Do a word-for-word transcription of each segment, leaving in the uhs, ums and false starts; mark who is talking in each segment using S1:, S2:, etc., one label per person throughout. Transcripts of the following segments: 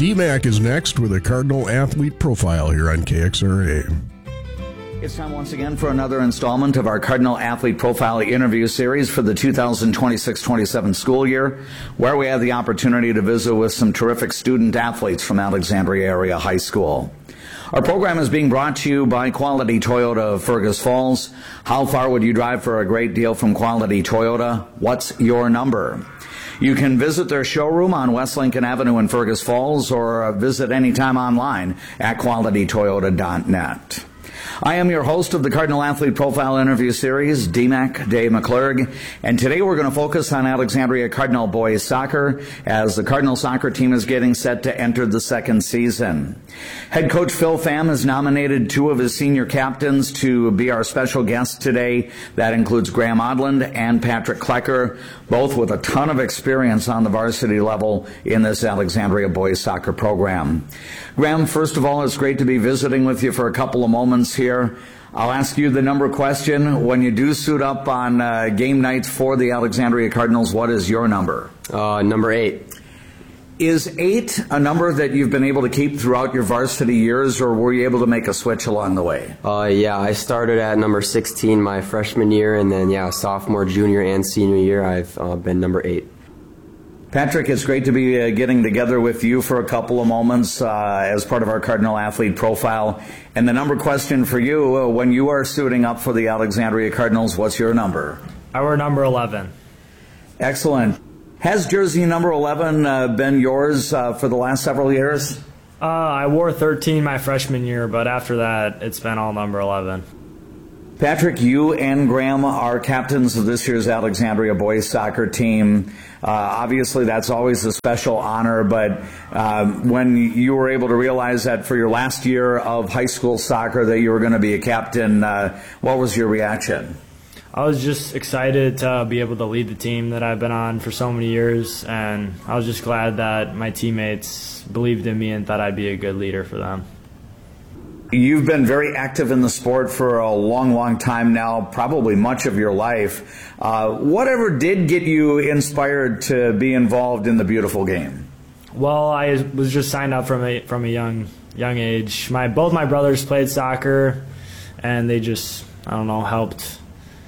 S1: D-Mac is next with a Cardinal Athlete Profile here on K X R A.
S2: It's time once again for another installment of our Cardinal Athlete Profile interview series for the two thousand twenty-six twenty-seven school year, where we have the opportunity to visit with some terrific student athletes from Alexandria Area High School. Our program is being brought to you by Quality Toyota of Fergus Falls. How far would you drive for a great deal from Quality Toyota? What's your number? You can visit their showroom on West Lincoln Avenue in Fergus Falls or visit anytime online at quality toyota dot net. I am your host of the Cardinal Athlete Profile interview series, D-Mac, Dave McClurg, and today we're going to focus on Alexandria Cardinal boys soccer as the Cardinal soccer team is getting set to enter the second season. Head coach Phil Pham has nominated two of his senior captains to be our special guests today. That includes Graham Odland and Patrick Klecker, both with a ton of experience on the varsity level in this Alexandria boys soccer program. Graham, first of all, it's great to be visiting with you for a couple of moments here. I'll ask you the number question. When you do suit up on uh, game nights for the Alexandria Cardinals, what is your number?
S3: Uh, number eight.
S2: Is eight a number that you've been able to keep throughout your varsity years, or were you able to make a switch along the way?
S3: Uh, yeah, I started at number sixteen my freshman year, and then, yeah, sophomore, junior, and senior year, I've uh, been number eight.
S2: Patrick, it's great to be uh, getting together with you for a couple of moments uh, as part of our Cardinal Athlete Profile. And the number question for you, uh, when you are suiting up for the Alexandria Cardinals, what's your number?
S4: I wear number eleven.
S2: Excellent. Has jersey number eleven uh, been yours uh, for the last several years?
S4: Uh, I wore thirteen my freshman year, but after that, it's been all number eleven.
S2: Patrick, you and Graham are captains of this year's Alexandria boys soccer team. Uh, obviously, that's always a special honor, but uh, when you were able to realize that for your last year of high school soccer that you were going to be a captain, uh, what was your reaction?
S4: I was just excited to be able to lead the team that I've been on for so many years, and I was just glad that my teammates believed in me and thought I'd be a good leader for them.
S2: You've been very active in the sport for a long, long time now, probably much of your life. Uh, whatever did get you inspired to be involved in the beautiful game?
S4: Well, I was just signed up from a from a young young age. My both my brothers played soccer, and they just, I don't know, helped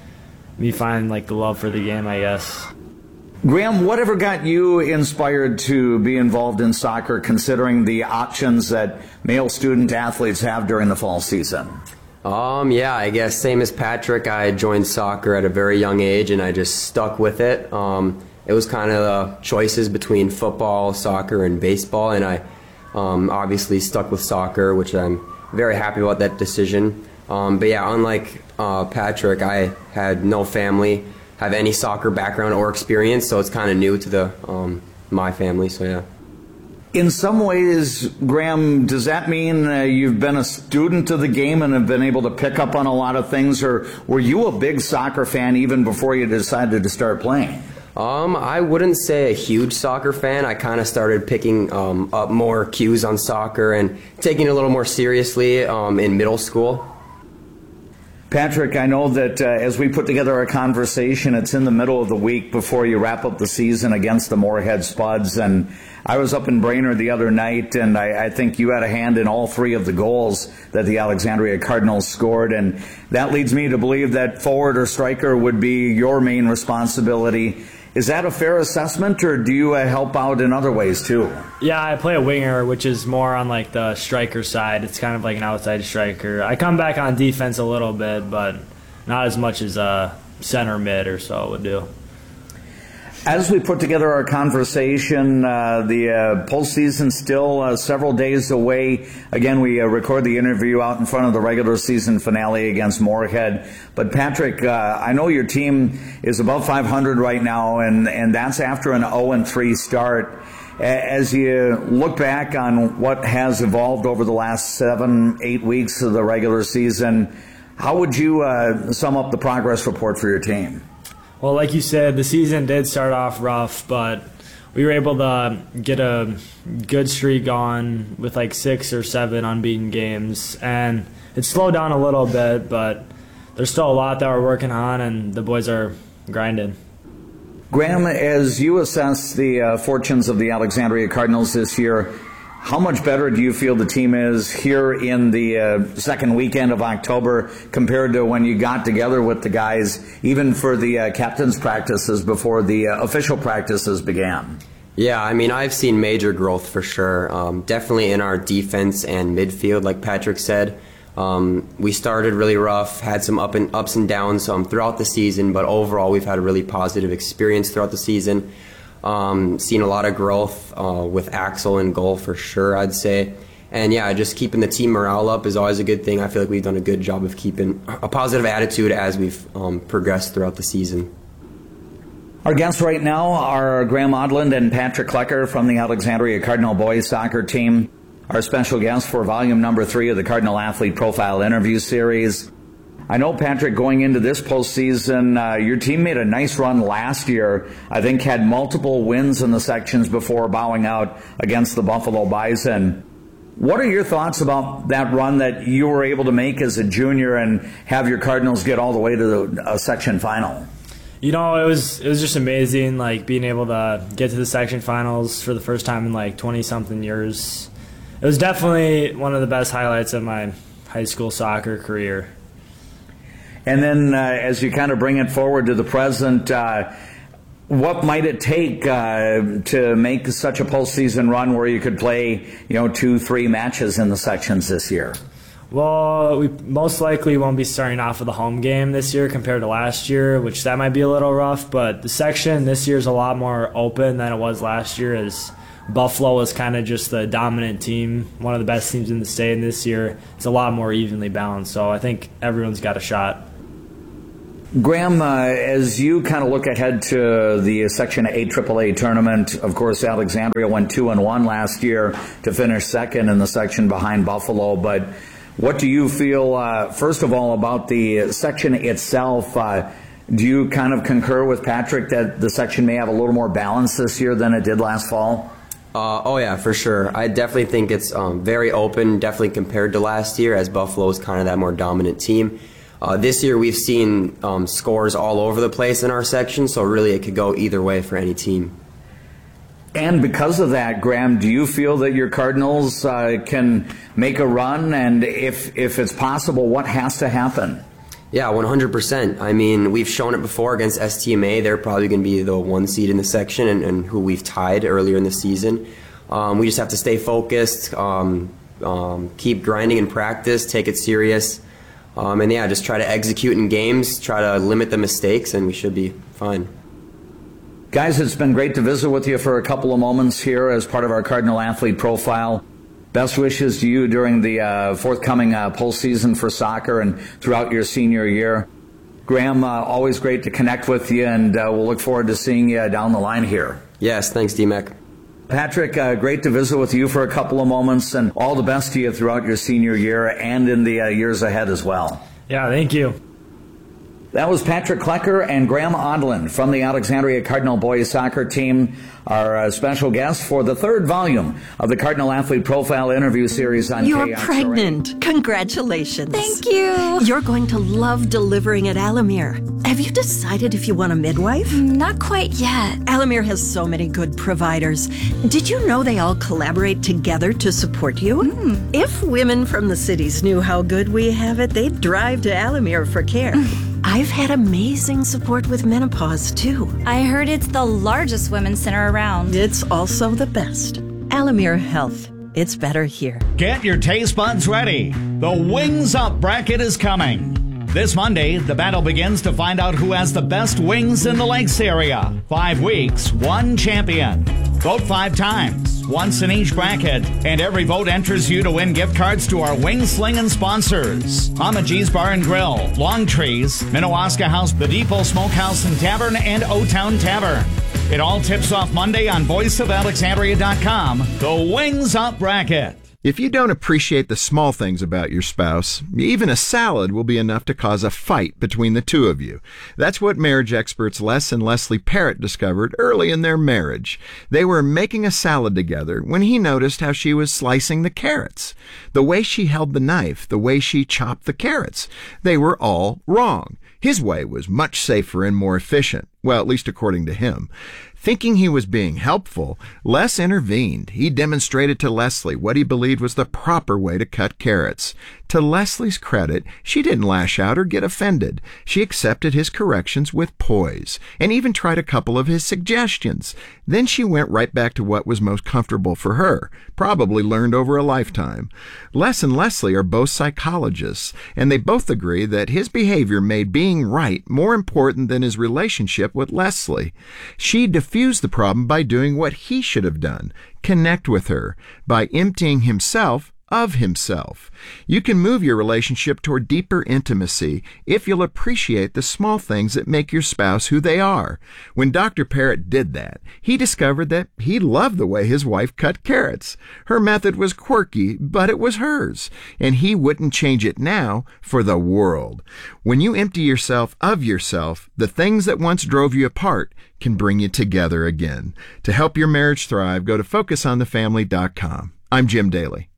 S4: me find like the love for the game, I guess.
S2: Graham, whatever got you inspired to be involved in soccer, considering the options that male student athletes have during the fall season?
S3: Um, yeah, I guess same as Patrick, I joined soccer at a very young age, and I just stuck with it. Um, it was kind of uh, choices between football, soccer, and baseball, and I um, obviously stuck with soccer, which I'm very happy about that decision. Um, but yeah, unlike uh, Patrick, I had no family have any soccer background or experience, so it's kind of new to the um, my family, so yeah.
S2: In some ways, Graham, does that mean uh, you've been a student of the game and have been able to pick up on a lot of things, or were you a big soccer fan even before you decided to start playing?
S3: Um, I wouldn't say a huge soccer fan. I kind of started picking um, up more cues on soccer and taking it a little more seriously um, in middle school.
S2: Patrick, I know that uh, as we put together our conversation, it's in the middle of the week before you wrap up the season against the Moorhead Spuds, and I was up in Brainerd the other night, and I, I think you had a hand in all three of the goals that the Alexandria Cardinals scored, and that leads me to believe that forward or striker would be your main responsibility. Is that a fair assessment, or do you uh, help out in other ways too?
S4: Yeah, I play a winger, which is more on like the striker side. It's kind of like an outside striker. I come back on defense a little bit, but not as much as a center mid or so would do.
S2: As we put together our conversation, uh, the uh, postseason still uh, several days away. Again, we uh, record the interview out in front of the regular season finale against Moorhead. But Patrick, uh, I know your team is above five hundred right now, and, and that's after an oh and three start. As you look back on what has evolved over the last seven, eight weeks of the regular season, how would you uh, sum up the progress report for your team?
S4: Well, like you said, the season did start off rough, but we were able to get a good streak on with like six or seven unbeaten games. And it slowed down a little bit, but there's still a lot that we're working on, and the boys are grinding.
S2: Graham, as you assess the uh, fortunes of the Alexandria Cardinals this year, how much better do you feel the team is here in the uh, second weekend of October compared to when you got together with the guys, even for the uh, captain's practices before the uh, official practices began?
S3: Yeah, I mean, I've seen major growth for sure. Um, definitely in our defense and midfield, like Patrick said. Um, we started really rough, had some up and ups and downs um, throughout the season, but overall we've had a really positive experience throughout the season. Um, seen a lot of growth uh, with Axel in goal for sure, I'd say. And yeah, just keeping the team morale up is always a good thing. I feel like we've done a good job of keeping a positive attitude as we've um, progressed throughout the season.
S2: Our guests right now are Graham Odland and Patrick Klecker from the Alexandria Cardinal boys soccer team. Our special guests for volume number three of the Cardinal Athlete Profile interview series. I know, Patrick, going into this postseason, uh, your team made a nice run last year. I think had multiple wins in the sections before bowing out against the Buffalo Bison. What are your thoughts about that run that you were able to make as a junior and have your Cardinals get all the way to the uh, section final?
S4: You know, it was it was just amazing, like being able to get to the section finals for the first time in like twenty-something years. It was definitely one of the best highlights of my high school soccer career.
S2: And then uh, as you kind of bring it forward to the present, uh, what might it take uh, to make such a postseason run where you could play, you know, two, three matches in the sections this year?
S4: Well, we most likely won't be starting off with a home game this year compared to last year, which that might be a little rough. But the section this year is a lot more open than it was last year, as Buffalo was kind of just the dominant team, one of the best teams in the state. And this year, it's a lot more evenly balanced. So I think everyone's got a shot.
S2: Graham, uh, as you kind of look ahead to the Section A triple A tournament, of course, Alexandria went two and one last year to finish second in the section behind Buffalo. But what do you feel, uh, first of all, about the section itself? Uh, do you kind of concur with Patrick that the section may have a little more balance this year than it did last fall?
S3: Uh, oh yeah, for sure. I definitely think it's um, very open, definitely compared to last year, as Buffalo is kind of that more dominant team. Uh, this year we've seen um, scores all over the place in our section, so really it could go either way for any team.
S2: And because of that, Graham, do you feel that your Cardinals uh, can make a run? And if, if it's possible, what has to happen?
S3: Yeah, one hundred percent. I mean, we've shown it before against S T M A. They're probably going to be the one seed in the section, and, and who we've tied earlier in the season. Um, we just have to stay focused, um, um, keep grinding in practice, take it serious. Um, and yeah, just try to execute in games, try to limit the mistakes, and we should be fine.
S2: Guys, it's been great to visit with you for a couple of moments here as part of our Cardinal Athlete Profile. Best wishes to you during the uh, forthcoming uh, postseason for soccer and throughout your senior year. Graham, uh, always great to connect with you, and uh, we'll look forward to seeing you down the line here.
S3: Yes, thanks, D-Mac.
S2: Patrick, uh, great to visit with you for a couple of moments, and all the best to you throughout your senior year and in the uh, years ahead as well.
S4: Yeah, thank you.
S2: That was Patrick Klecker and Graham Odland from the Alexandria Cardinal boys soccer team, our uh, special guests for the third volume of the Cardinal Athlete Profile interview series on
S5: You're
S2: K X R A.
S5: pregnant. Congratulations.
S6: Thank you.
S5: You're going to love delivering at Alamere. Have you decided if you want a midwife?
S6: Not quite yet.
S5: Alamere has so many good providers. Did you know they all collaborate together to support you?
S6: Mm.
S5: If women from the cities knew how good we have it, they'd drive to Alamere for care. I've had amazing support with menopause, too.
S6: I heard it's the largest women's center around.
S5: It's also the best. Alamere Health. It's better here.
S7: Get your taste buds ready. The Wings Up bracket is coming. This Monday, the battle begins to find out who has the best wings in the Lakes area. Five weeks, one champion. Vote five times, once in each bracket, and every vote enters you to win gift cards to our wing slinging sponsors: Mama G's Bar and Grill, Long Trees, Minnewaska House, The Depot Smokehouse and Tavern, and O-Town Tavern. It all tips off Monday on voice of alexandria dot com. The Wings Up bracket.
S8: If you don't appreciate the small things about your spouse, even a salad will be enough to cause a fight between the two of you. That's what marriage experts Les and Leslie Parrott discovered early in their marriage. They were making a salad together when he noticed how she was slicing the carrots. The way she held the knife, the way she chopped the carrots. They were all wrong. His way was much safer and more efficient. Well, at least according to him. Thinking he was being helpful, Les intervened. He demonstrated to Leslie what he believed was the proper way to cut carrots. To Leslie's credit, she didn't lash out or get offended. She accepted his corrections with poise and even tried a couple of his suggestions. Then she went right back to what was most comfortable for her, probably learned over a lifetime. Les and Leslie are both psychologists, and they both agree that his behavior made being right more important than his relationship with Leslie. She diffused the problem by doing what he should have done, connect with her, by emptying himself of himself. You can move your relationship toward deeper intimacy if you'll appreciate the small things that make your spouse who they are. When Doctor Parrott did that, he discovered that he loved the way his wife cut carrots. Her method was quirky, but it was hers, and he wouldn't change it now for the world. When you empty yourself of yourself, the things that once drove you apart can bring you together again. To help your marriage thrive, go to focus on the family dot com. I'm Jim Daly.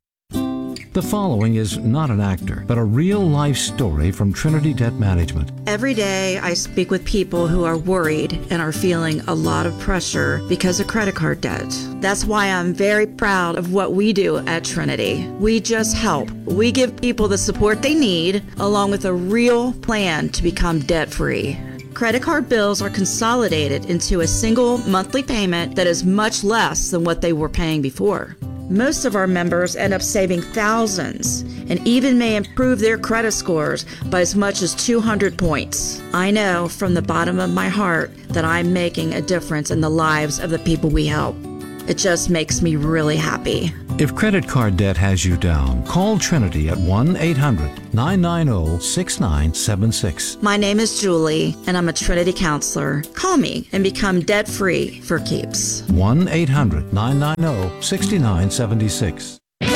S9: The following is not an actor, but a real-life story from Trinity Debt Management.
S10: Every day I speak with people who are worried and are feeling a lot of pressure because of credit card debt. That's why I'm very proud of what we do at Trinity. We just help. We give people the support they need, along with a real plan to become debt-free. Credit card bills are consolidated into a single monthly payment that is much less than what they were paying before. Most of our members end up saving thousands and even may improve their credit scores by as much as two hundred points. I know from the bottom of my heart that I'm making a difference in the lives of the people we help. It just makes me really happy.
S9: If credit card debt has you down, call Trinity at one eight hundred nine nine zero six nine seven six.
S10: My name is Julie, and I'm a Trinity counselor. Call me and become debt-free for keeps.
S9: one eight hundred nine nine zero six nine seven six.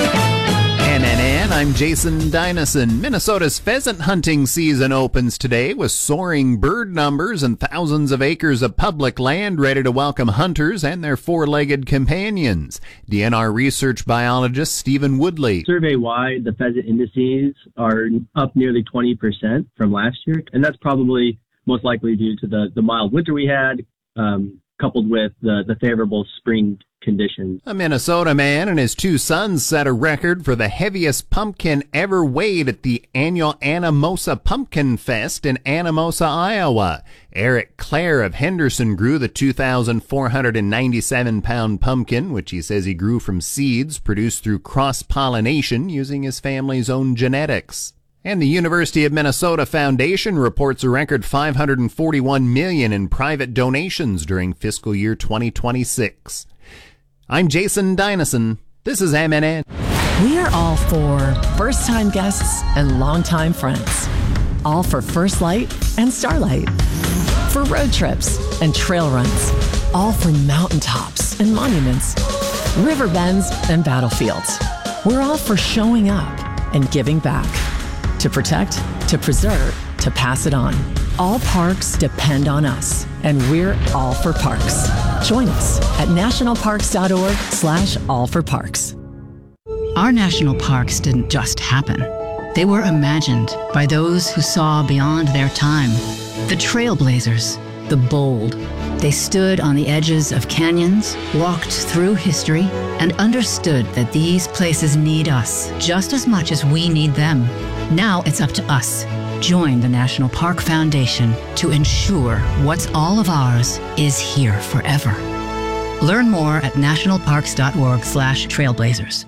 S11: N N N, I'm Jason Dynison. Minnesota's pheasant hunting season opens today with soaring bird numbers and thousands of acres of public land ready to welcome hunters and their four-legged companions. D N R research biologist Stephen Woodley.
S12: Survey-wide, the pheasant indices are up nearly twenty percent from last year, and that's probably most likely due to the, the mild winter we had, um, coupled with the, the favorable spring conditions.
S11: A Minnesota man and his two sons set a record for the heaviest pumpkin ever weighed at the annual Anamosa Pumpkin Fest in Anamosa, Iowa. Eric Clare of Henderson grew the two thousand four hundred ninety-seven pound pumpkin, which he says he grew from seeds produced through cross-pollination using his family's own genetics. And the University of Minnesota Foundation reports a record five hundred forty-one million dollars in private donations during fiscal year twenty twenty-six. I'm Jason Dynison. This is M N N.
S13: We're all for first-time guests and longtime friends. All for First Light and Starlight. For road trips and trail runs. All for mountaintops and monuments. River bends and battlefields. We're all for showing up and giving back. To protect, to preserve, to pass it on. All parks depend on us, and we're all for parks. Join us at nationalparks.org slash all for parks.
S14: Our national parks didn't just happen. They were imagined by those who saw beyond their time. The trailblazers, the bold. They stood on the edges of canyons, walked through history, and understood that these places need us just as much as we need them. Now it's up to us. Join the National Park Foundation to ensure what's all of ours is here forever. Learn more at nationalparks.org slash trailblazers.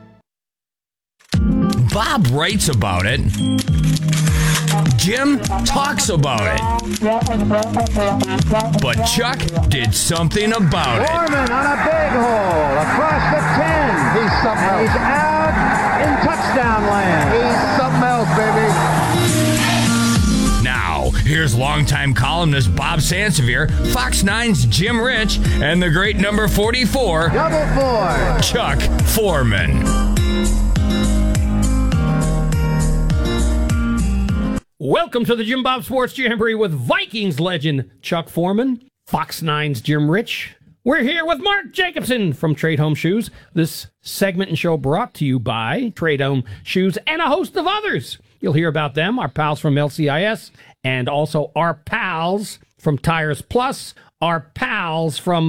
S15: Bob writes about it. Jim talks about it. But Chuck did something about it.
S16: Foreman on a big hole across the ten. He's something else. He's out in touchdown land. He's something else, baby.
S15: Now, here's longtime columnist Bob Sansevier, Fox nine's Jim Rich, and the great number forty-four,
S16: Double four,
S15: Chuck Foreman.
S17: Welcome to the Jim Bob Sports Jamboree with Vikings legend Chuck Foreman, Fox nine's Jim Rich. We're here with Mark Jacobson from Trade Home Shoes. This segment and show brought to you by Trade Home Shoes and a host of others. You'll hear about them, our pals from L C I S, and also our pals from Tires Plus, our pals from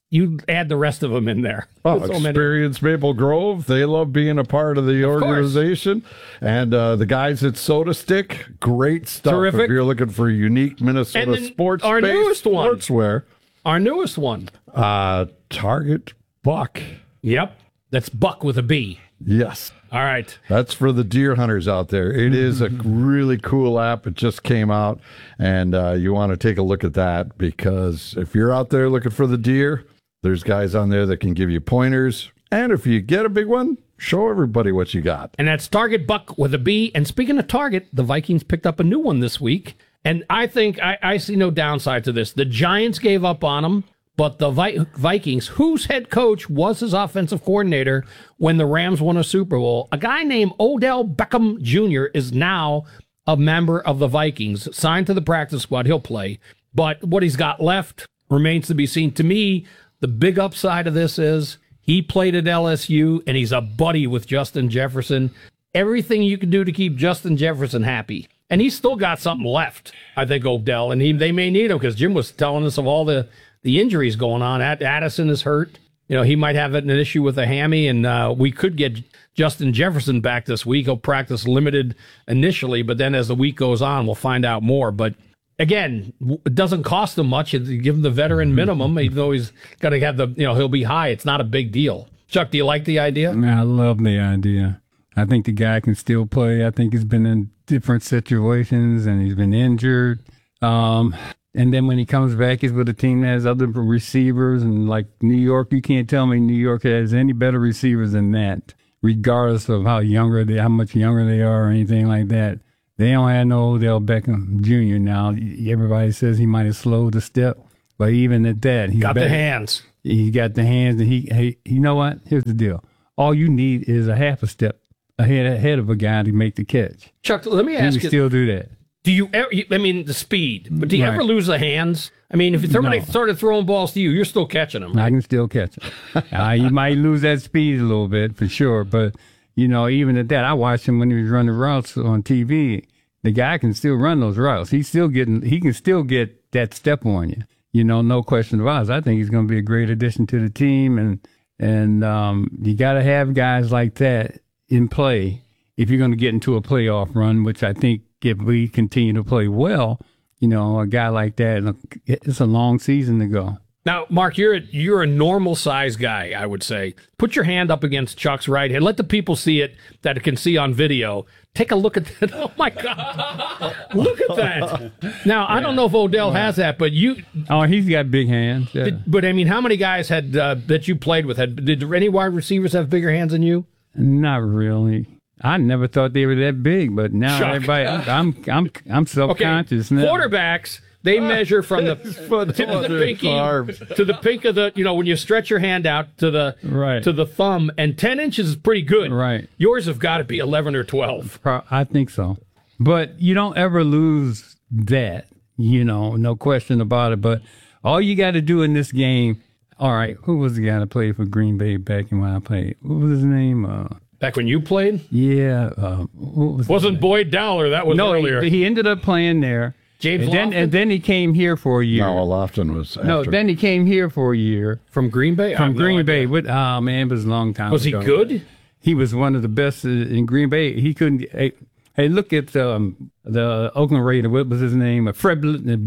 S17: you add the rest of them in there.
S18: Oh,
S17: So many-
S18: Experience Maple Grove. They love being a part of the
S17: Of course.
S18: organization. And uh, the guys at Soda Stick, great stuff.
S17: Terrific.
S18: If you're looking for unique Minnesota
S17: And then
S18: sports
S17: our newest one.
S18: sportswear.
S17: Our newest one.
S18: Uh, Target Buck.
S17: Yep. That's Buck with a B.
S18: Yes.
S17: All right.
S18: That's for the deer hunters out there. It is a really cool app. It just came out, and uh, you want to take a look at that because if you're out there looking for the deer, there's guys on there that can give you pointers. And if you get a big one, show everybody what you got.
S17: And that's Target Buck with a B. And speaking of Target, the Vikings picked up a new one this week. And I think I, I see no downside to this. The Giants gave up on them, but the Vi- Vikings, whose head coach was his offensive coordinator when the Rams won a Super Bowl, a guy named Odell Beckham Junior is now a member of the Vikings, signed to the practice squad. He'll play. But what he's got left remains to be seen. To me, the big upside of this is he played at L S U, and he's a buddy with Justin Jefferson. Everything you can do to keep Justin Jefferson happy. And he's still got something left, I think, Odell. And he, they may need him because Jim was telling us of all the, the injuries going on. Ad- Addison is hurt. You know, he might have an issue with a hammy, and uh, we could get Justin Jefferson back this week. He'll practice limited initially, but then as the week goes on, we'll find out more. But again, it doesn't cost him much. You give him the veteran minimum, even though he's got to have the, you know, he'll be high. It's not a big deal. Chuck, do you like the idea?
S19: Man, I love the idea. I think the guy can still play. I think he's been in different situations and he's been injured. Um, and then when he comes back, he's with a team that has other receivers. And like New York, you can't tell me New York has any better receivers than that, regardless of how younger they, how much younger they are or anything like that. They don't have no Odell Beckham Junior now. Everybody says he might have slowed the step, but even at that, he's
S17: Got the
S19: better.
S17: hands.
S19: He got the hands, and he, he, you know what? Here's the deal. All you need is a half a step ahead ahead of a guy to make the catch.
S17: Chuck, let me
S19: He
S17: ask
S19: can
S17: you.
S19: still do that.
S17: Do you ever, I mean, the speed, but do you
S19: Right.
S17: ever lose the hands? I mean, if somebody
S19: No.
S17: started throwing balls to you, you're still catching them.
S19: I can still catch him. uh, you might lose that speed a little bit for sure, but you know, even at that, I watched him when he was running routes on T V. The guy can still run those routes. He's still getting. He can still get that step on you. You know, no question about it. I think he's going to be a great addition to the team, and and um, you got to have guys like that in play if you're going to get into a playoff run. Which I think if we continue to play well, you know, a guy like that, it's a long season to go.
S17: Now, Mark, you're a, you're a normal size guy, I would say. Put your hand up against Chuck's right hand. Let the people see it that it can see on video. Take a look at that. Oh, my God. Look at that. Now, I don't know if Odell has that, but you...
S19: Oh, he's got big hands. Yeah.
S17: Did, but, I mean, how many guys had uh, that you played with? Had Did any wide receivers have bigger hands than you?
S19: Not really. I never thought they were that big, but now
S17: Chuck.
S19: everybody, I'm, I'm, I'm self-conscious
S17: okay.
S19: now.
S17: Quarterbacks, they measure from the tip of the pinky to the pink of the, you know, when you stretch your hand out to the
S19: right.
S17: to the thumb, and ten inches is pretty good.
S19: Right.
S17: Yours have got to be eleven or twelve.
S19: I think so. But you don't ever lose that, you know, no question about it. But all you got to do in this game, all right, who was the guy that played for Green Bay back when I played? What was his name? Uh,
S17: Back when you played?
S19: Yeah. Uh, what was
S17: Wasn't Boyd Dowler. That was
S19: no,
S17: earlier.
S19: He, he ended up playing there.
S17: James
S19: and then,
S17: Lofton?
S19: and then he came here for a year.
S18: No, Lofton was after.
S19: No, then he came here for a year.
S17: From Green Bay? I
S19: From
S17: have no
S19: Green
S17: idea.
S19: Bay. With, oh, man, it was a long time
S17: Was he
S19: ago.
S17: good?
S19: He was one of the best in Green Bay. He couldn't... Hey, hey look at um, the Oakland Raider. What was his name? Fred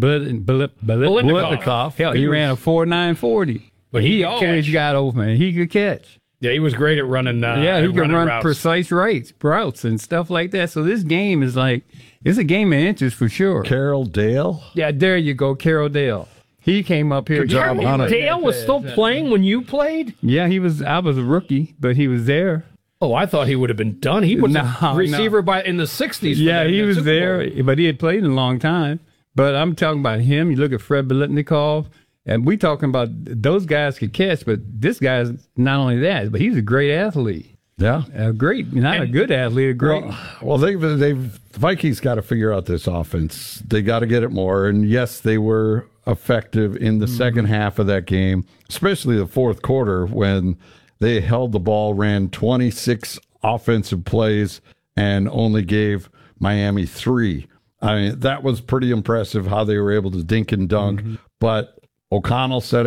S19: Biletnikoff. Hell, he ran a four nine forty.
S17: But he
S19: he
S17: could
S19: always
S17: catch.
S19: got open. He could catch.
S17: Yeah, he was great at running. Uh,
S19: yeah, he
S17: at
S19: could
S17: running
S19: run
S17: routes.
S19: precise routes, routes and stuff like that. So this game is like, it's a game of inches for sure.
S18: Carroll Dale?
S19: Yeah, there you go, Carroll Dale. He came up here.
S18: Good job on it.
S17: Dale was still playing when you played?
S19: Yeah, he was. I was a rookie, but he was there.
S17: Oh, I thought he would have been done. He was
S19: No,
S17: a receiver
S19: no.
S17: by in the sixties. for
S19: Yeah,
S17: them,
S19: he
S17: the
S19: was
S17: Super
S19: there,
S17: Bowl.
S19: but he had played in a long time. But I'm talking about him. You look at Fred Biletnikoff, and we talking about those guys could catch, but this guy's not only that, but he's a great athlete.
S18: Yeah.
S19: A great, not a good athlete, a great.
S18: Well, well they've, they've, the Vikings got to figure out this offense. They got to get it more. And yes, they were effective in the mm-hmm. second half of that game, especially the fourth quarter when they held the ball, ran twenty-six offensive plays, and only gave Miami three. I mean, that was pretty impressive how they were able to dink and dunk. Mm-hmm. But O'Connell said it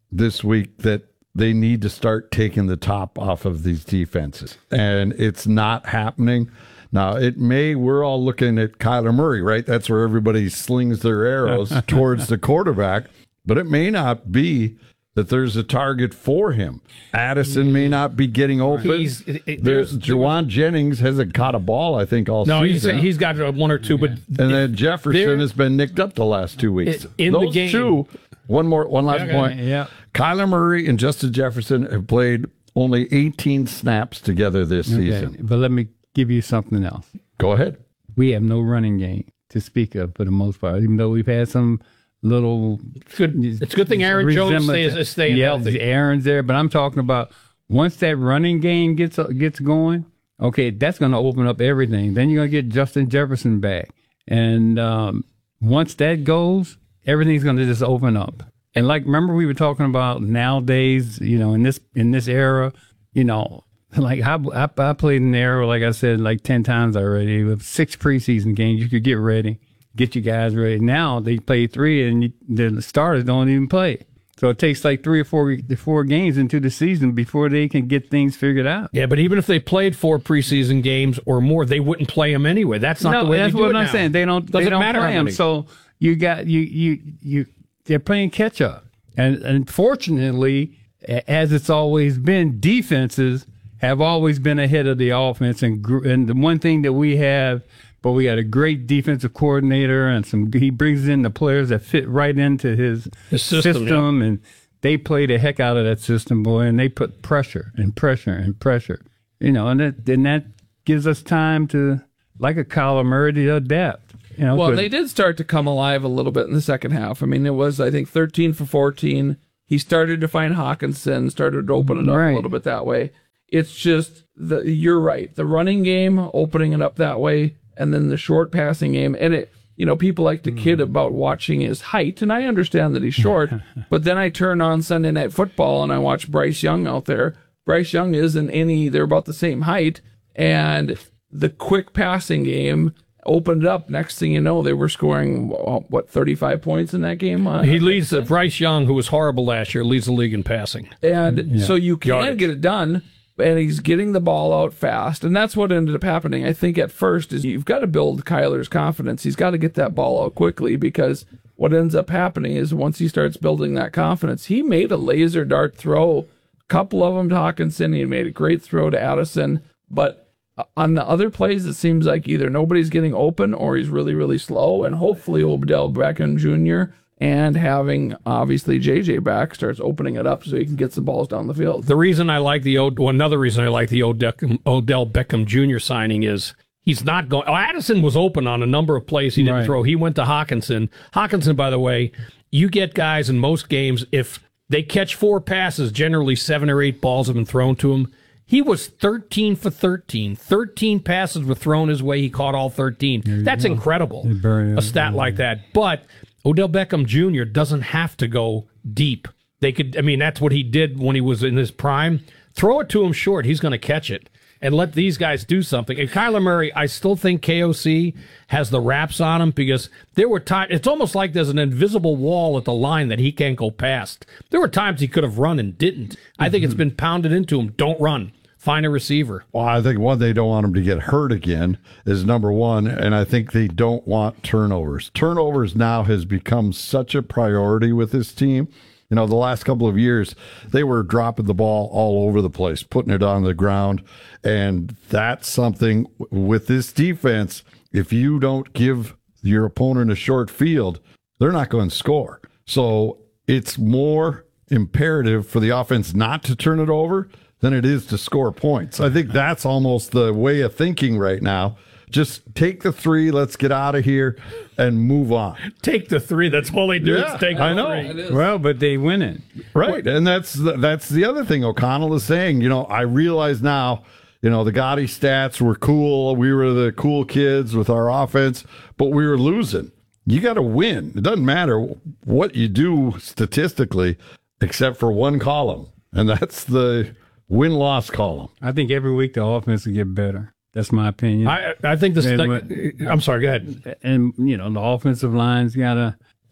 S18: this week that they need to start taking the top off of these defenses, and it's not happening. Now, it may, we're all looking at Kyler Murray, right? That's where everybody slings their arrows towards the quarterback, but it may not be that there's a target for him. Addison may not be getting open.
S17: He's, it,
S18: there's Jawan Jennings hasn't caught a ball, I think, all
S17: no,
S18: season.
S17: No, he's, he's got one or two, but
S18: and then Jefferson has been nicked up the last two weeks.
S17: In
S18: Those
S17: the game,
S18: two. One more, one last
S17: yeah,
S18: point.
S19: Yeah,
S18: Kyler Murray and Justin Jefferson have played only eighteen snaps together this
S19: okay.
S18: season.
S19: But let me give you something else.
S18: Go ahead.
S19: We have no running game to speak of for the most part, even though we've had some little.
S17: It's good. It's a good thing Aaron Jones stays staying
S19: yeah,
S17: healthy.
S19: Aaron's there, but I'm talking about once that running game gets gets going. Okay, that's going to open up everything. Then you're going to get Justin Jefferson back, and um, once that goes, everything's going to just open up. And like, remember we were talking about nowadays, you know, in this in this era, you know, like I, I, I played in the era, like I said, like ten times already with six preseason games. You could get ready. Get you guys ready. Now they play three, and you, the starters don't even play. So it takes like three or four four games into the season before they can get things figured out.
S17: Yeah, but even if they played four preseason games or more, they wouldn't play them anyway. That's not
S19: no,
S17: the way
S19: that's
S17: they do
S19: what
S17: it
S19: I'm
S17: now.
S19: saying. They don't.
S17: Doesn't
S19: they don't
S17: matter
S19: play
S17: how
S19: them.
S17: many.
S19: So you got you you you. They're playing catch up, and unfortunately, as it's always been, defenses have always been ahead of the offense. And and the one thing that we have. But we got a great defensive coordinator, and some. He brings in the players that fit right into his,
S17: his system,
S19: system
S17: yeah.
S19: and they play the heck out of that system, boy. And they put pressure and pressure and pressure, you know. And that then that gives us time to, like a Kyler Murray, to adapt. You know,
S20: well, they did start to come alive a little bit in the second half. I mean, it was I think thirteen for fourteen. He started to find Hawkinson, started to open it up
S19: right.
S20: a little bit that way. It's just the you're right. The running game opening it up that way. And then the short passing game. And, it, you know, people like to kid about watching his height. And I understand that he's short. But then I turn on Sunday Night Football and I watch Bryce Young out there. Bryce Young isn't any, they're about the same height. And the quick passing game opened up. Next thing you know, they were scoring, what, thirty-five points in that game? Uh,
S17: he leads, uh, Bryce Young, who was horrible last year, leads the league in passing.
S20: And
S17: yeah.
S20: so you can
S17: Yardage.
S20: get it done. And he's getting the ball out fast. And that's what ended up happening, I think, at first, is you've got to build Kyler's confidence. He's got to get that ball out quickly, because what ends up happening is once he starts building that confidence, he made a laser dart throw, a couple of them to Hawkinson. He made a great throw to Addison. But on the other plays, it seems like either nobody's getting open or he's really, really slow. And hopefully Odell Beckham Junior and having, obviously, J J back starts opening it up so he can get some balls down the field.
S17: The reason I like the, well, another reason I like the Odell Beckham Junior signing is he's not going, oh, Addison was open on a number of plays he didn't
S19: right.
S17: throw. He went to Hawkinson. Hawkinson, by the way, you get guys in most games, if they catch four passes, generally seven or eight balls have been thrown to him. He was thirteen for thirteen. thirteen passes were thrown his way. He caught all thirteen. That's go. incredible, a stat like that. But Odell Beckham Junior doesn't have to go deep. They could, I mean, that's what he did when he was in his prime. Throw it to him short. He's going to catch it. And let these guys do something. And Kyler Murray, I still think K O C has the wraps on him, because there were times, it's almost like there's an invisible wall at the line that he can't go past. There were times he could have run and didn't. I think it's been pounded into him. Don't run. Find a receiver.
S18: Well, I think one, they don't want him to get hurt again is number one, and I think they don't want turnovers. Turnovers now has become such a priority with this team. You know, the last couple of years, they were dropping the ball all over the place, putting it on the ground, and that's something with this defense, if you don't give your opponent a short field, they're not going to score. So it's more imperative for the offense not to turn it over than it is to score points. I think that's almost the way of thinking right now. Just take the three, let's get out of here, and move on.
S17: Take the three. That's all they do
S18: yeah,
S17: is take the
S18: I know.
S17: three.
S19: Well, but they win it.
S18: Right, and that's the, that's the other thing O'Connell is saying. You know, I realize now, you know, the Gotti stats were cool. We were the cool kids with our offense, but we were losing. You got to win. It doesn't matter what you do statistically, except for one column, and that's the win-loss column.
S19: I think every week the offense will get better. That's my opinion.
S17: I I think this.
S19: And
S17: Like,
S19: what-
S17: I'm sorry. Go ahead.
S19: And you know the offensive line's got to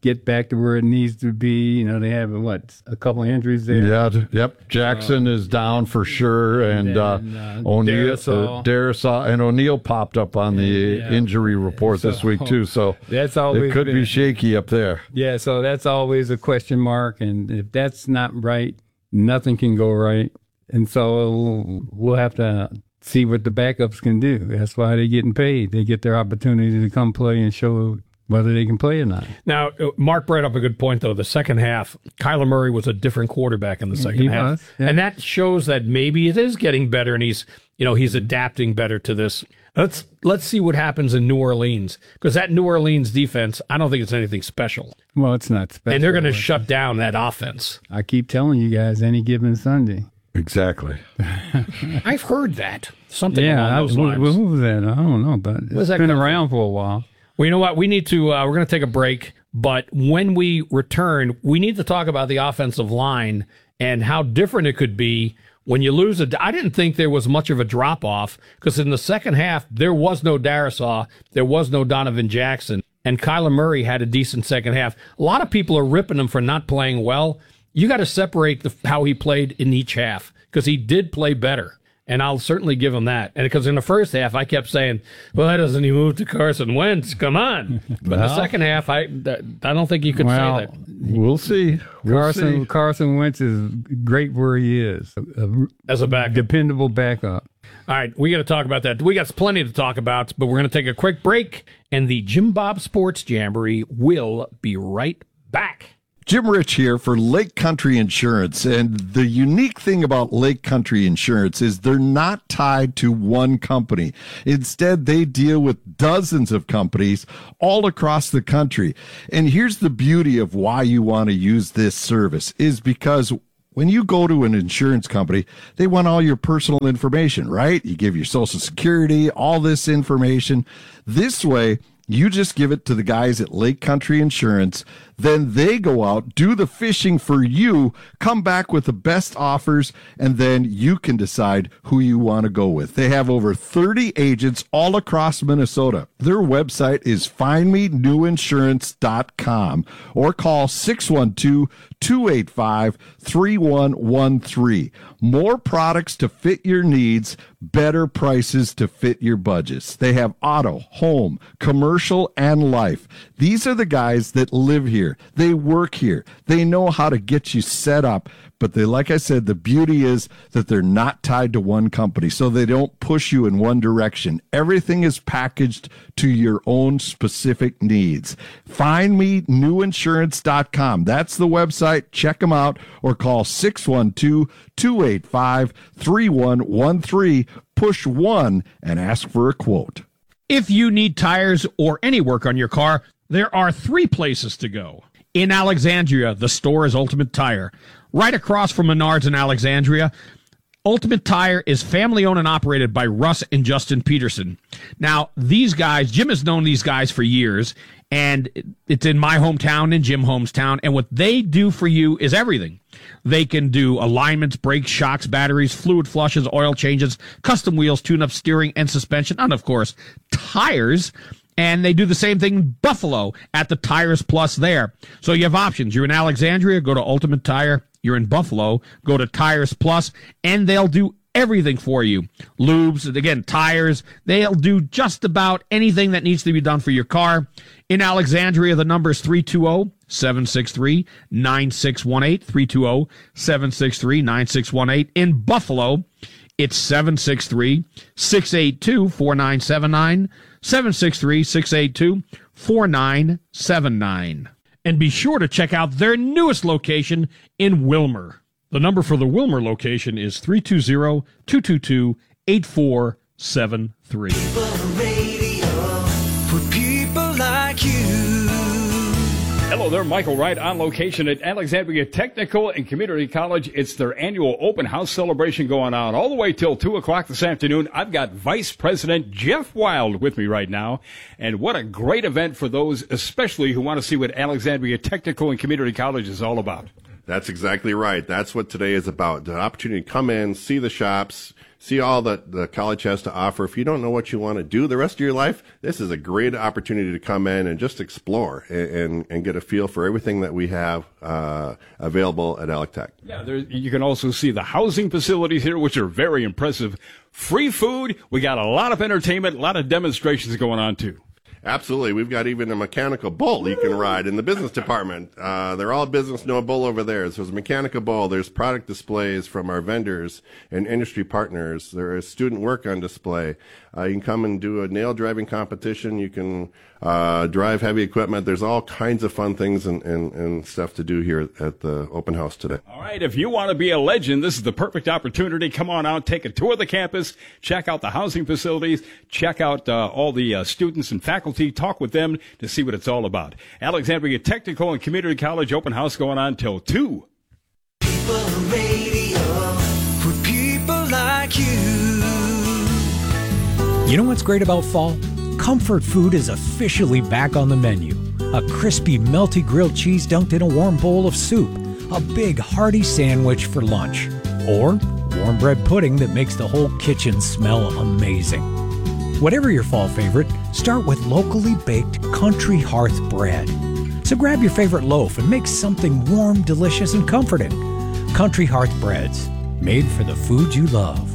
S19: get back to where it needs to be. You know, they have, what, a couple of injuries there?
S18: Yeah, d- yep. Jackson uh, is down for sure, and, and uh, uh, O'Neal, Darrisaw. Uh, Darrisaw, and O'Neal popped up on the yeah. injury report so, this week, too, so
S19: that's always
S18: it could
S19: been,
S18: be shaky up there.
S19: Yeah, so that's always a question mark, and if that's not right, nothing can go right, and so we'll have to see what the backups can do. That's why they're getting paid. They get their opportunity to come play and show whether they can play or not.
S17: Now, Mark brought up a good point, though. The second half, Kyler Murray was a different quarterback in the second
S19: he
S17: half.
S19: Was, yeah.
S17: And that shows that maybe it is getting better, and he's, you know, he's adapting better to this. Let's let's see what happens in New Orleans, because that New Orleans defense, I don't think it's anything special.
S19: Well, it's not special.
S17: And they're going to shut down that offense.
S19: I keep telling you guys, any given Sunday.
S18: Exactly.
S17: I've heard that. Something
S19: yeah,
S17: along those
S19: I,
S17: lines.
S19: What was that? I don't know, but it's been around for a while.
S17: Well, you know what? We need to, uh, we're going to take a break, but when we return, we need to talk about the offensive line and how different it could be when you lose a. I didn't think there was much of a drop off, because in the second half, there was no Darrisaw, there was no Donovan Jackson, and Kyler Murray had a decent second half. A lot of people are ripping him for not playing well. You got to separate the, how he played in each half, because he did play better. And I'll certainly give him that. And because in the first half, I kept saying, well, why doesn't he move to Carson Wentz? Come on. But well, the second half, I I don't think you could
S19: well,
S17: say that.
S18: We'll see. We'll
S19: Carson
S18: see.
S19: Carson Wentz is great where he is. A, a,
S17: As a backup.
S19: Dependable backup.
S17: All right, we got to talk about that. We got plenty to talk about, but we're going to take a quick break, and the Jim Bob Sports Jamboree will be right back.
S8: Jim Rich here for Lake Country Insurance, and the unique thing about Lake Country Insurance is they're not tied to one company. Instead, they deal with dozens of companies all across the country. And here's the beauty of why you want to use this service is because when you go to an insurance company, they want all your personal information, right? You give your social security, all this information. This way, you just give it to the guys at Lake Country Insurance. Then they go out, do the fishing for you, come back with the best offers, and then you can decide who you want to go with. They have over thirty agents all across Minnesota. Their website is find me new insurance dot com or call six one two, two eight five, three one one three. More products to fit your needs, better prices to fit your budgets. They have auto, home, commercial, and life. These are the guys that live here. They work here. They know how to get you set up. But they, like I said, the beauty is that they're not tied to one company, so they don't push you in one direction. Everything is packaged to your own specific needs. find me new insurance dot com. That's the website. Check them out or call six one two, two eight five, three one one three. Push one and ask for a quote.
S17: If you need tires or any work on your car, there are three places to go. In Alexandria, the store is Ultimate Tire. Right across from Menards in Alexandria, Ultimate Tire is family-owned and operated by Russ and Justin Peterson. Now, these guys, Jim has known these guys for years, and it's in my hometown, in Jim Holmes' town, and what they do for you is everything. They can do alignments, brakes, shocks, batteries, fluid flushes, oil changes, custom wheels, tune-up, steering, and suspension, and, of course, tires. And they do the same thing in Buffalo at the Tires Plus there. So you have options. You're in Alexandria, go to Ultimate Tire. You're in Buffalo, go to Tires Plus, and they'll do everything for you. Lubes, again, tires. They'll do just about anything that needs to be done for your car. In Alexandria, the number is three two zero, seven six three, nine six one eight, three two zero, seven six three, nine six one eight. In Buffalo, it's seven six three, six eight two, four nine seven nine, seven six three, six eight two, four nine seven nine. And be sure to check out their newest location in Wilmer. The number for the Wilmer location is three two zero, two two two, eight four seven three.
S21: For people like you.
S22: Hello there, Michael Wright on location at Alexandria Technical and Community College. It's their annual open house celebration going on all the way till two o'clock this afternoon. I've got Vice President Jeff Wild with me right now. And what a great event for those, especially who want to see what Alexandria Technical and Community College is all about.
S23: That's exactly right. That's what today is about. The opportunity to come in, see the shops,
S1: see all that the college has to offer. If you don't know what you want to do the rest of your life, this is a great opportunity to come in and just explore and, and, and get a feel for everything that we have uh, available at Alec Tech.
S22: Yeah, there, you can also see the housing facilities here, which are very impressive. Free food. We got a lot of entertainment, a lot of demonstrations going on, too.
S1: Absolutely. We've got even a mechanical bull you can ride in the business department. Uh, they're all business, no bull over there. So there's a mechanical bull. There's product displays from our vendors and industry partners. There is student work on display. Uh, you can come and do a nail driving competition. You can uh, drive heavy equipment. There's all kinds of fun things and, and, and stuff to do here at the open house today.
S22: All right, if you want to be a legend, this is the perfect opportunity. Come on out, take a tour of the campus, check out the housing facilities, check out uh, all the uh, students and faculty, talk with them to see what it's all about. Alexandria Technical and Community College open house going on till two.
S21: People radio for people like you.
S3: You know what's great about fall? Comfort food is officially back on the menu. A crispy, melty grilled cheese dunked in a warm bowl of soup. A big, hearty sandwich for lunch. Or warm bread pudding that makes the whole kitchen smell amazing. Whatever your fall favorite, start with locally baked Country Hearth bread. So grab your favorite loaf and make something warm, delicious, and comforting. Country Hearth breads, made for the food you love.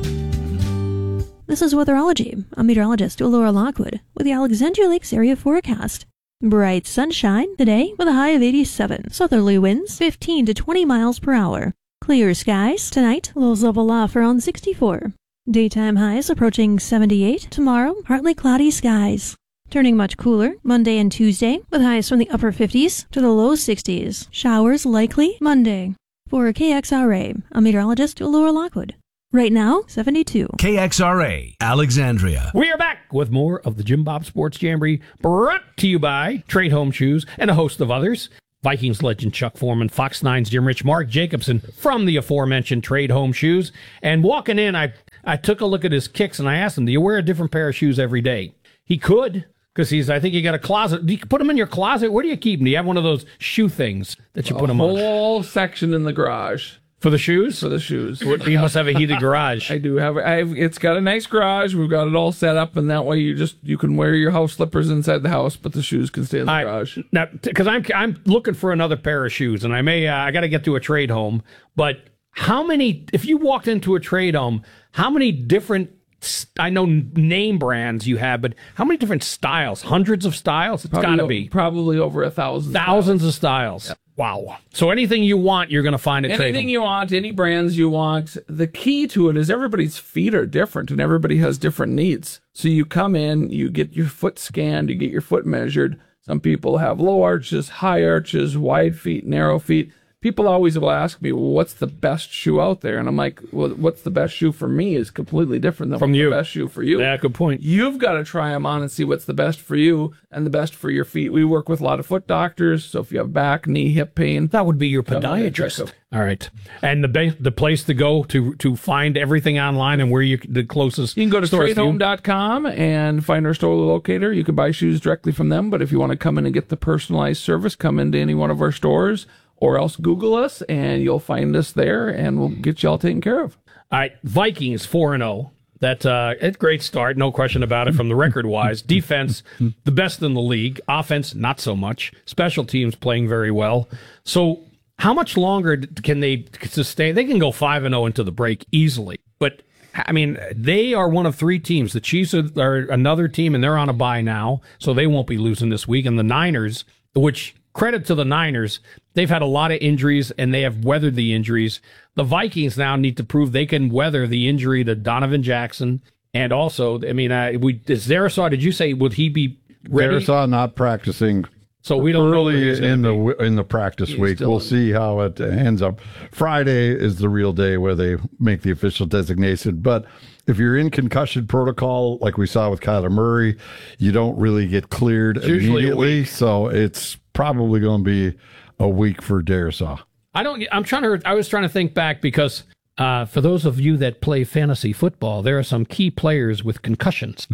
S23: This is Weatherology. I'm meteorologist Laura Lockwood with the Alexandria Lakes area forecast. Bright sunshine today with a high of eighty-seven. Southerly winds fifteen to twenty miles per hour. Clear skies tonight, lows level off around sixty-four. Daytime highs approaching seventy-eight. Tomorrow, partly cloudy skies. Turning much cooler Monday and Tuesday with highs from the upper fifties to the low sixties. Showers likely Monday. For K X R A, I'm meteorologist Laura Lockwood. Right now, seventy-two.
S24: K X R A, Alexandria.
S17: We are back with more of the Jim Bob Sports Jamboree, brought to you by Trade Home Shoes and a host of others. Vikings legend Chuck Foreman, Fox nine's Jim Rich, Mark Jacobson from the aforementioned Trade Home Shoes. And walking in, I, I took a look at his kicks and I asked him, do you wear a different pair of shoes every day? He could, because he's, I think you got a closet. Do you put them in your closet? Where do you keep them? Do you have one of those shoe things that you
S20: a
S17: put them on?
S20: A whole section in the garage.
S17: For the shoes?
S20: For the shoes.
S17: You must have a heated garage.
S20: I do have. I've, it's got a nice garage. We've got it all set up, and that way you just you can wear your house slippers inside the house, but the shoes can stay in the
S17: I,
S20: garage.
S17: Now, because I'm I'm looking for another pair of shoes, and I may uh, I got to get to a trade home. But how many? If you walked into a trade home, how many different? I know name brands you have, but how many different styles? Hundreds of styles? It's got to be
S20: probably over a thousand.
S17: Thousands
S20: styles.
S17: of styles.
S20: Yep.
S17: Wow. So anything you want, you're going to find at Trade Home.
S20: Anything you want, any brands you want. The key to it is everybody's feet are different and everybody has different needs. So you come in, you get your foot scanned, you get your foot measured. Some people have low arches, high arches, wide feet, narrow feet. People always will ask me, well, what's the best shoe out there? And I'm like, well, what's the best shoe for me is completely different than
S17: From
S20: what's
S17: you.
S20: the best shoe for you.
S17: Yeah, good point.
S20: You've got to try them on and see what's the best for you and the best for your feet. We work with a lot of foot doctors, so if you have back, knee, hip pain.
S17: That would be your podiatrist. All right. And the ba- the place to go to to find everything online and where you the closest
S20: You can go to
S17: stores
S20: trade home dot com and find our store locator. You can buy shoes directly from them, but if you want to come in and get the personalized service, come into any one of our stores. Or else Google us, and you'll find us there, and we'll get you all taken care of.
S17: All right, Vikings four and oh. That uh, a great start, no question about it. From the record wise, defense the best in the league, offense not so much. Special teams playing very well. So, how much longer can they sustain? They can go five and zero into the break easily, but. I mean, they are one of three teams. The Chiefs are, are another team, and they're on a bye now, so they won't be losing this week. And the Niners, which credit to the Niners, they've had a lot of injuries, and they have weathered the injuries. The Vikings now need to prove they can weather the injury to Donovan Jackson. And also, I mean, uh, we is Zarasaw, did you say, would he be ready?
S18: Zarasaw not practicing.
S17: So we don't
S18: early
S17: know
S18: in the be. in the practice
S20: He's
S18: week. We'll
S20: in.
S18: see how it ends up. Friday is the real day where they make the official designation. But if you're in concussion protocol, like we saw with Kyler Murray, you don't really get cleared
S17: It's usually a
S18: immediately.
S17: week.
S18: So it's probably going to be a week for Darisaw.
S17: I don't. I'm trying to. I was trying to think back because uh, for those of you that play fantasy football, there are some key players with concussions,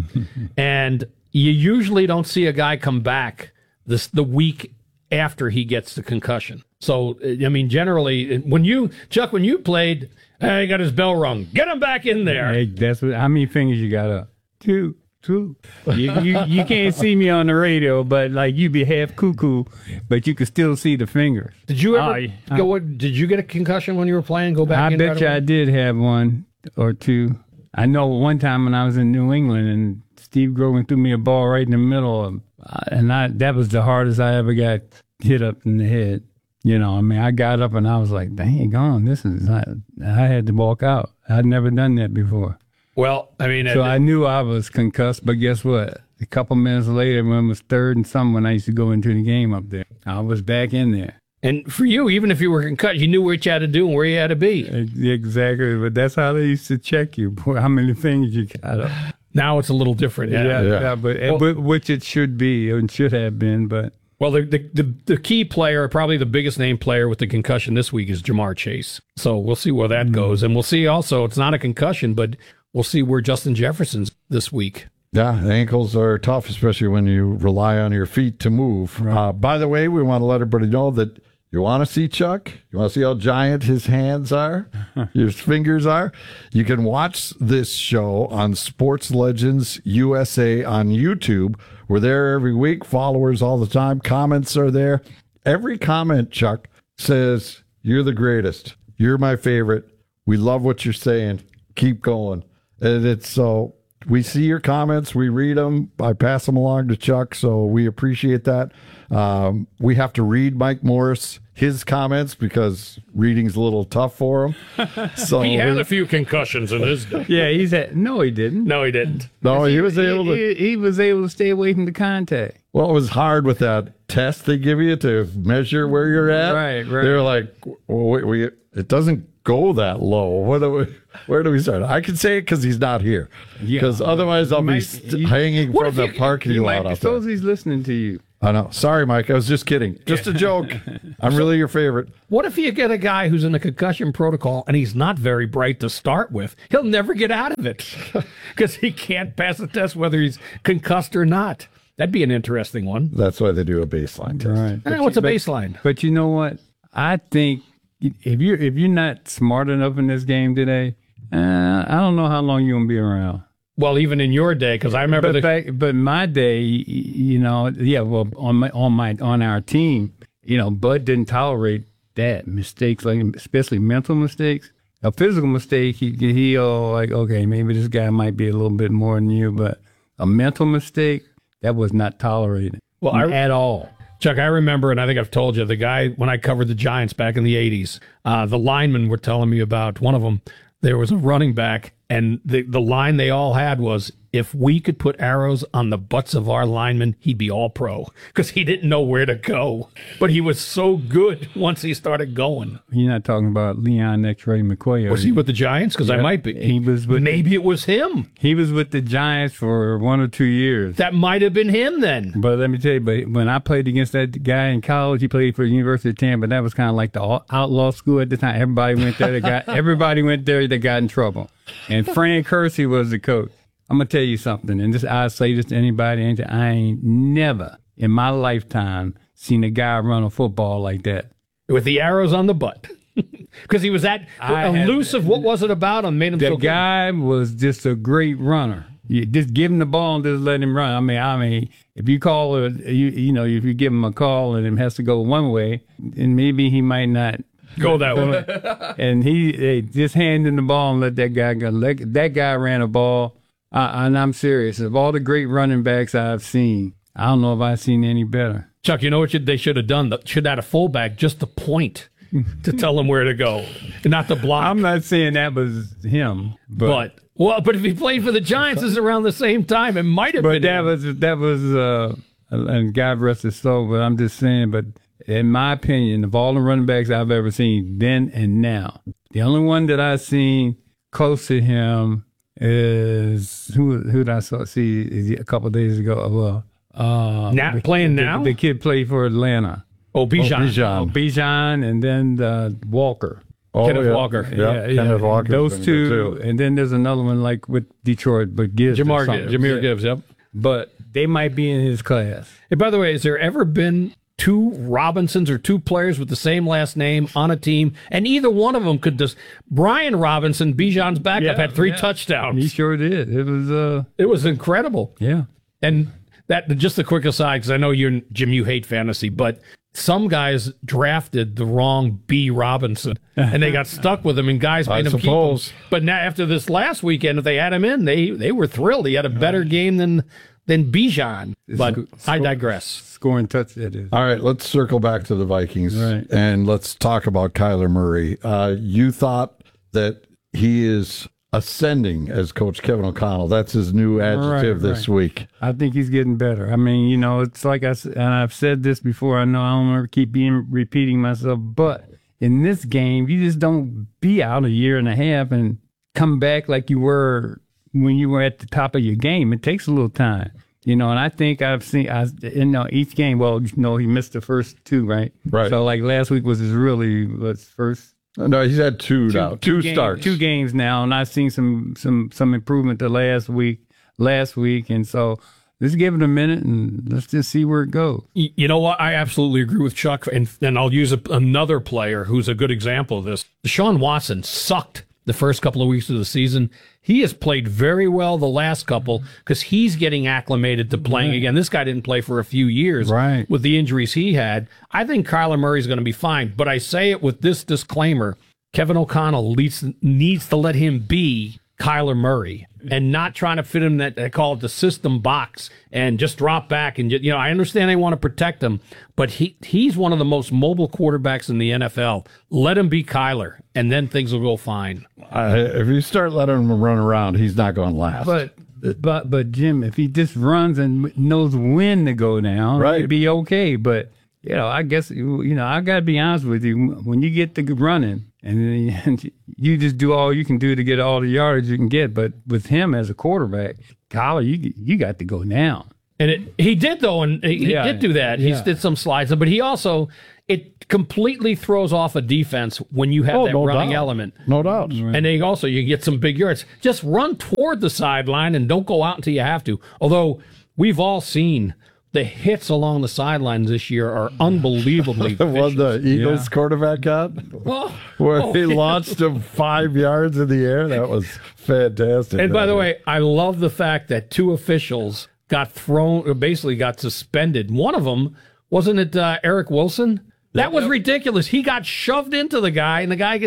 S17: and you usually don't see a guy come back this the week after he gets the concussion. So I mean, generally, when you Chuck, when you played, Hey, he got his bell rung. Get him back in there.
S19: Hey, that's what. How many fingers you got up? Two. Two. You, you you can't see me on the radio, but like you be half cuckoo, but you can still see the fingers.
S17: Did you ever
S19: Oh,
S17: go? What, did you get a concussion when you were playing? Go back.
S19: I
S17: in
S19: bet
S17: right
S19: you
S17: away?
S19: I did have one or two. I know one time when I was in New England and Steve Grogan threw me a ball right in the middle, of, uh, and I that was the hardest I ever got hit up in the head. You know, I mean, I got up and I was like, dang on, this is not, I had to walk out. I'd never done that before.
S17: Well, I mean,
S19: So
S17: uh,
S19: I knew I was concussed, but guess what? A couple minutes later, when it was third and something, when I used to go into the game up there, I was back in there.
S17: and for you, even if you were concussed, you knew what you had to do and where you had to be.
S19: Exactly, but that's how they used to check you, boy, how many fingers you got up.
S17: Now it's a little different.
S19: Yeah,
S17: Yeah,
S19: yeah, but
S17: Well-
S19: but which it should be and should have been, but
S17: Well, the, the the the key player, probably the biggest name player with the concussion this week is Jamar Chase. So we'll see where that goes, and we'll see also it's not a concussion, but we'll see where Justin Jefferson's this week.
S18: Yeah, the ankles are tough, especially when you rely on your feet to move. Uh, by the way, we want to let everybody know that you want to see Chuck, you want to see how giant his hands are, his fingers are. You can watch this show on Sports Legends U S A on YouTube. We're there every week, followers all the time. Comments are there. Every comment, Chuck, says, "You're the greatest. You're my favorite. We love what you're saying. Keep going." And it's so we see your comments, we read them, I pass them along to Chuck, so we appreciate that. Um, we have to read Mike Morris his comments because reading's a little tough for him. So
S17: he had a few concussions in his day.
S19: yeah, he's at no, he didn't.
S17: No, he didn't.
S18: No, he was able to.
S19: He, he was able to stay away from the contact.
S18: Well, it was hard with that test they give you to measure where you're at.
S19: Right, right.
S18: They're like, well, we, we it doesn't go that low. What do we, where do we start? I can say it because he's not here. Because otherwise, I'll
S19: He
S18: be
S19: might-
S18: st-
S19: he-
S18: hanging
S19: What
S18: from
S19: if
S18: the
S19: you-
S18: parking
S19: you
S18: lot
S19: might-
S18: out there.
S19: Suppose he's listening to you.
S18: I know. Sorry, Mike. I was just kidding. Just a joke. I'm really your favorite.
S17: What if you get a guy who's in the concussion protocol and he's not very bright to start with? He'll never get out of it because he can't pass the test whether he's concussed or not. That'd be an interesting one.
S18: That's why they do a baseline test.
S19: Right.
S17: Eh, what's a
S19: But-
S17: baseline?
S19: But you know what? I think if you're if you're not smart enough in this game today, uh, I don't know how long you're gonna be around.
S17: Well, even in your day, because I remember
S19: But
S17: the
S19: back, but my day, y- you know, yeah. Well, on my on my on our team, you know, Bud didn't tolerate that mistakes, like especially mental mistakes. A physical mistake, he he oh like okay, maybe this guy might be a little bit more than you, but a mental mistake that was not tolerated.
S17: Well, I-
S19: at all.
S17: Chuck, I remember, and I think I've told you, the guy, when I covered the Giants back in the eighties, uh, the linemen were telling me about one of them. There was a running back, and the, the line they all had was, if we could put arrows on the butts of our linemen, he'd be all pro, because he didn't know where to go. But he was so good once he started going.
S19: You're not talking about Leon X-Ray McCoy. are
S17: Was he
S19: you?
S17: with the Giants? Because I
S19: Yeah,
S17: might be.
S19: He was with
S17: Maybe it was him.
S19: He was with the Giants for one or two years.
S17: That might have been him then.
S19: But let me tell you, but when I played against that guy in college, he played for the University of Tampa. That was kind of like the out- outlaw school at the time. Everybody went there. They got everybody went there. They got in trouble. And Frank Kersey was the coach. I'm gonna tell you something, and this I say this to anybody. anything, I ain't never in my lifetime seen a guy run a football like that
S17: With the arrows on the butt. Because he was that
S19: I have-
S17: elusive. What was it about him? Made him
S19: The
S17: so good?
S19: guy was just a great runner. You just give him the ball and just let him run. I mean, I mean, if you call it, you you know, if you give him a call and it has to go one way, and maybe he might not
S17: Go that way.
S19: And he hey, just hand him the ball and let that guy go. Let, that guy ran a ball, uh, and I'm serious. Of all the great running backs I've seen, I don't know if I've seen any better.
S17: Chuck, you know what you, they should have done? They should have had a fullback just to point to tell him where to go, and not to block.
S19: I'm not saying that was him, but.
S17: But well, but if he played for the Giants, this is around the same time. It might have
S19: But
S17: been.
S19: that
S17: him.
S19: was that was uh, and God rest his soul. But I'm just saying. But in my opinion, of all the running backs I've ever seen, then and now, the only one that I've seen close to him is who? Who did I saw see a couple of days ago? Well, uh,
S17: Now-
S19: the-
S17: playing
S19: the,
S17: now?
S19: the kid played for Atlanta.
S17: Oh, Bijan.
S19: Oh, Bijan, and then uh, Walker.
S18: Oh,
S17: Kenneth
S18: yeah.
S17: Walker.
S18: Yeah, Kenneth Walker's
S19: Those
S18: been
S19: two,
S18: good, too.
S19: and then there's another one like with Detroit, but Gibbs. or
S17: Jamar
S19: something.
S17: Gibbs, Jameer
S19: Yeah.
S17: Gibbs. Yep.
S19: But they might be in his class.
S17: Hey, by the way, has there ever been two Robinsons or two players with the same last name on a team, and either one of them could just. Brian Robinson, Bijan's backup,
S19: Yeah,
S17: had three
S19: yeah.
S17: touchdowns.
S19: He sure did. It was uh,
S17: it was incredible.
S19: Yeah,
S17: and that just a quick aside because I know you, Jim, you hate fantasy, but some guys drafted the wrong B Robinson, and they got stuck with him, and guys
S18: I
S17: made him
S18: suppose.
S17: keep him. But now after this last weekend, if they had him in, they they were thrilled. He had a better game than than Bijan. But I digress.
S19: Scoring touch it is.
S18: All right, let's circle back to the Vikings
S19: Right.
S18: and let's talk about Kyler Murray. Uh, you thought that he is ascending as Coach Kevin O'Connell. That's his new adjective
S19: Right,
S18: this
S19: right.
S18: week.
S19: I think he's getting better. I mean, you know, it's like I s- and I've said this before. I know I don't ever keep being repeating myself, but in this game, you just don't be out a year and a half and come back like you were when you were at the top of your game. It takes a little time, you know. And I think I've seen, I you know, each game. Well, you know, he missed the first two, right?
S18: Right.
S19: So like last week was his really what's first.
S18: No, he's had two, now, two,
S19: game-
S18: starts.
S19: two games now, and I've seen some some some improvement the last week, last week, and so let's give it a minute and let's just see where it goes.
S17: Y- You know what? I absolutely agree with Chuck, and, and I'll use a, another player who's a good example of this. Deshaun Watson sucked the first couple of weeks of the season. He has played very well the last couple because he's getting acclimated to playing
S19: Right.
S17: again. This guy didn't play for a few years
S19: Right.
S17: with the injuries he had. I think Kyler Murray's going to be fine, but I say it with this disclaimer. Kevin O'Connell leads, needs to let him be Kyler Murray and not trying to fit him that they call it the system box and just drop back. And, you know, I understand they want to protect him, but he he's one of the most mobile quarterbacks in the N F L. Let him be Kyler, and then things will go fine.
S18: Uh, if you start letting him run around, he's not going to last.
S19: But but but Jim, if he just runs and knows when to go down,
S18: Right.
S19: it'd be okay. But you know, I guess you you know I got to be honest with you. When you get to running, and then you just do all you can do to get all the yardage you can get, but with him as a quarterback, Kyler, you you got to go down.
S17: And it, he did, though, and he
S19: Yeah,
S17: did do that. He
S19: yeah.
S17: did some slides, but he also, it completely throws off a defense when you have
S18: Oh,
S17: that
S18: no
S17: running
S18: doubt.
S17: element.
S18: No doubt.
S17: And then also you get some big yards. Just run toward the sideline and don't go out until you have to. Although we've all seen the hits along the sidelines this year are unbelievably
S18: The one the
S17: vicious.
S18: Eagles
S17: Yeah.
S18: quarterback got,
S17: Oh,
S18: where
S17: oh,
S18: he
S17: yeah.
S18: launched him five yards in the air. That was fantastic.
S17: And by the way, I love the fact that two officials got thrown, or basically got suspended. One of them, wasn't it uh, Eric Wilson? That was ridiculous. He got shoved into the guy, and the guy gets